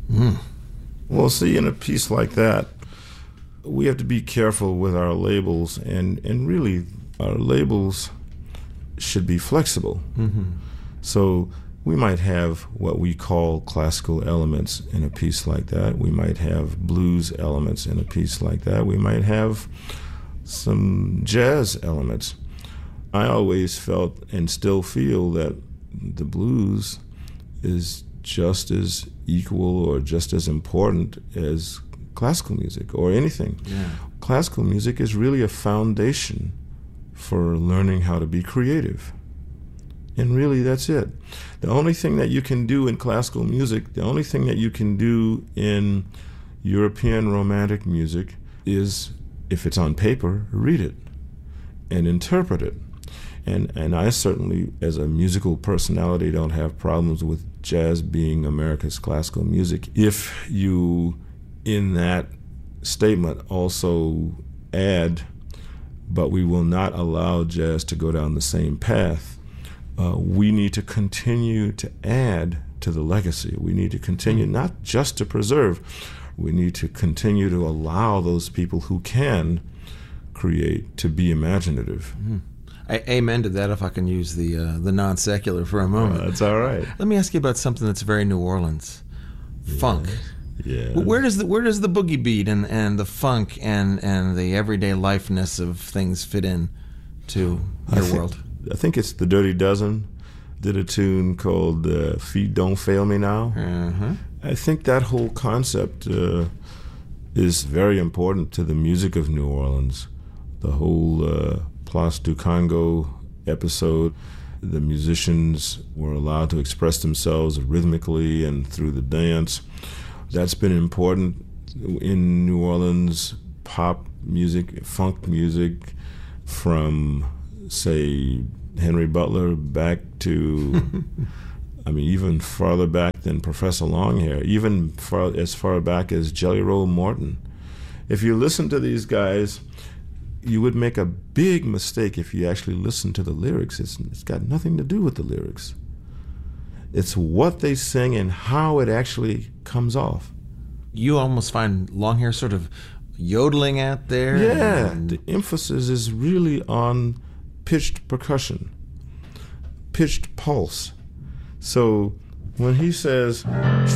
Well, see, in a piece like that, we have to be careful with our labels, and really, our labels should be flexible. So we might have what we call classical elements in a piece like that. We might have blues elements in a piece like that. We might have some jazz elements. I always felt and still feel that the blues is just as equal or just as important as classical music or anything. Yeah. Classical music is really a foundation for learning how to be creative. And really, that's it. The only thing that you can do in classical music, the only thing that you can do in European romantic music is, if it's on paper, read it and interpret it. And I certainly, as a musical personality, don't have problems with jazz being America's classical music. If you, in that statement, also add, but we will not allow jazz to go down the same path, we need to continue to add to the legacy. We need to continue not just to preserve, we need to continue to allow those people who can create to be imaginative. Amen to that, if I can use the non-secular for a moment. That's all right. Let me ask you about something that's very New Orleans. Funk. Yeah. Well, where does the boogie beat and the funk and the everyday lifeness of things fit in to your world? I think it's the Dirty Dozen did a tune called Feet Don't Fail Me Now. I think that whole concept is very important to the music of New Orleans. The whole Place du Congo episode, the musicians were allowed to express themselves rhythmically and through the dance. That's been important in New Orleans pop music, funk music, from, say, Henry Butler back to, I mean, even farther back than Professor Longhair, even as far back as Jelly Roll Morton. If you listen to these guys, you would make a big mistake if you actually listen to the lyrics. It's got nothing to do with the lyrics. It's what they sing and how it actually comes off. You almost find Longhair sort of yodeling out there? Yeah, the emphasis is really on pitched percussion, pitched pulse. So when he says,